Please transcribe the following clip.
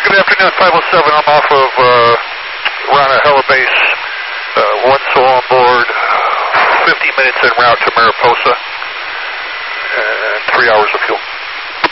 good afternoon, 507. I'm off of Rana Hella Base. One soul on board, 50 minutes en route to Mariposa, and 3 hours of fuel.